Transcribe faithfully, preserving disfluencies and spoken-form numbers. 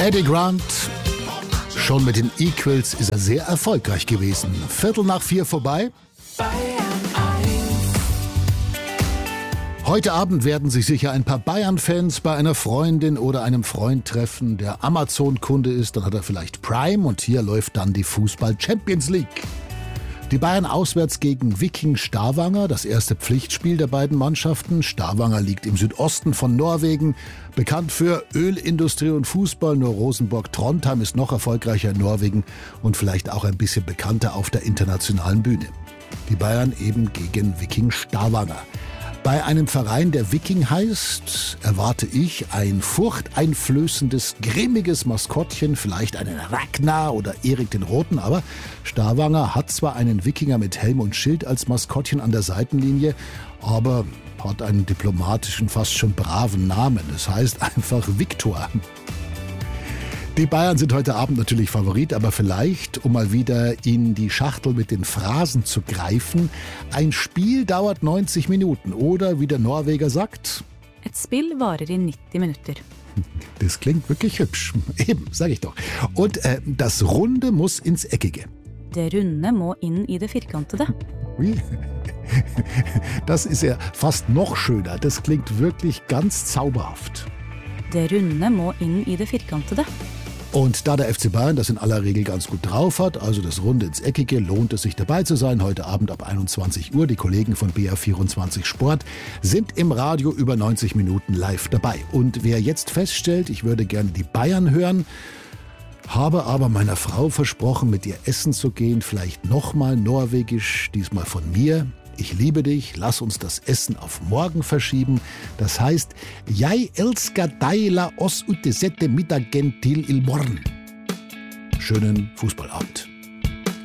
Eddie Grant, schon mit den Equals ist er sehr erfolgreich gewesen. Viertel nach vier vorbei. Heute Abend werden sich sicher ein paar Bayern-Fans bei einer Freundin oder einem Freund treffen, der Amazon-Kunde ist. Dann hat er vielleicht Prime und hier läuft dann die Fußball-Champions League. Die Bayern auswärts gegen Viking Stavanger, das erste Pflichtspiel der beiden Mannschaften. Stavanger liegt im Südosten von Norwegen, bekannt für Ölindustrie und Fußball. Nur Rosenborg-Trondheim ist noch erfolgreicher in Norwegen und vielleicht auch ein bisschen bekannter auf der internationalen Bühne. Die Bayern eben gegen Viking Stavanger. Bei einem Verein, der Viking heißt, erwarte ich ein furchteinflößendes, grimmiges Maskottchen, vielleicht einen Ragnar oder Erik den Roten, aber Stavanger hat zwar einen Wikinger mit Helm und Schild als Maskottchen an der Seitenlinie, aber hat einen diplomatischen, fast schon braven Namen. Es heißt einfach Viktor. Die Bayern sind heute Abend natürlich Favorit, aber vielleicht, um mal wieder in die Schachtel mit den Phrasen zu greifen, ein Spiel dauert neunzig Minuten oder, wie der Norweger sagt, Et spill varer i nitti minutter. Das klingt wirklich hübsch. Eben, sag ich doch. Und äh, das Runde muss ins Eckige. Det runde må inn i det firkantede. Wie? Das ist ja fast noch schöner. Das klingt wirklich ganz zauberhaft. Det runde må inn i det firkantede. Und da der F C Bayern das in aller Regel ganz gut drauf hat, also das Runde ins Eckige, lohnt es sich dabei zu sein. Heute Abend ab einundzwanzig Uhr. Die Kollegen von B R vierundzwanzig Sport sind im Radio über neunzig Minuten live dabei. Und wer jetzt feststellt, ich würde gerne die Bayern hören, habe aber meiner Frau versprochen, mit ihr essen zu gehen, vielleicht nochmal norwegisch, diesmal von mir. Ich liebe dich, lass uns das Essen auf morgen verschieben. Das heißt, Jeg elsker deg, la oss utesette middagen til i morgen. Schönen Fußballabend.